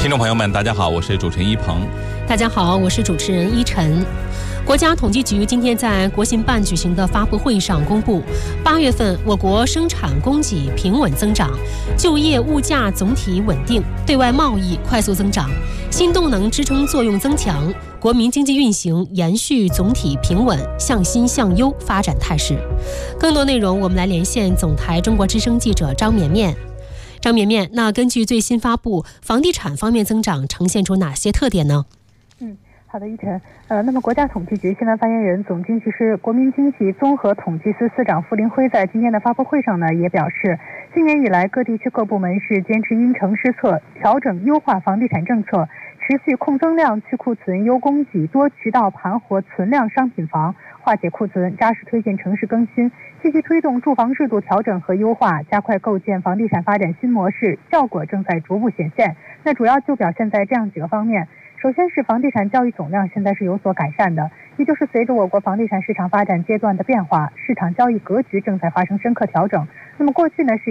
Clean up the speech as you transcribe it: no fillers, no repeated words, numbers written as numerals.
听众朋友们，大家好，我是主持人一鹏。 大家好，我是主持人依晨。国家统计局今天在国新办举行的发布会上公布，8月份我国生产供给平稳增长，就业物价总体稳定，对外贸易快速增长，新动能支撑作用增强，国民经济运行延续总体平稳、向新向优发展态势。更多内容我们来连线总台中国之声记者张绵绵。张绵绵，那根据最新发布，房地产方面增长呈现出哪些特点呢？ 好的，依晨。那么国家统计局新闻发言人、总经济师、国民经济综合统计司司长傅林辉在今天的发布会上呢，也表示，今年以来各地区各部门是坚持因城施策，调整优化房地产政策，持续控增量、去库存、优供给，多渠道盘活存量商品房，化解库存，扎实推进城市更新，积极推动住房制度调整和优化，加快构建房地产发展新模式，效果正在逐步显现。那主要就表现在这样几个方面。首先是房地产交易总量现在是有所改善的，也就是随着我国房地产市场发展阶段的变化，市场交易格局正在发生深刻调整。那么过去呢是